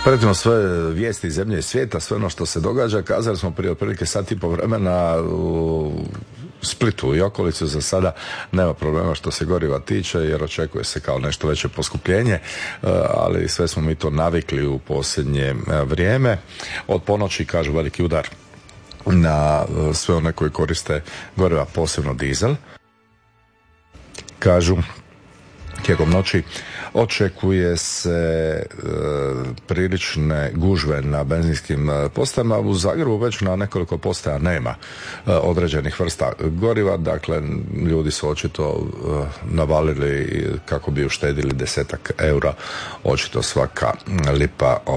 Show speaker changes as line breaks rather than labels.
Pratimo sve vijesti iz zemlje i svijeta, sve ono što se događa. Kazali smo prije otprilike sat i po vremena u Splitu i okolicu za sada nema problema što se goriva tiče, jer očekuje se kao nešto veće poskupljenje, ali sve smo mi to navikli u posljednje vrijeme. Od ponoći, kažu, veliki udar na sve one koji koriste goriva, posebno dizel. Kažu, tijekom noći očekuje se prilične gužve na benzinskim postajama. U Zagrebu već na nekoliko postaja nema određenih vrsta goriva, dakle ljudi su očito navalili kako bi uštedili 10 eura, očito svaka lipa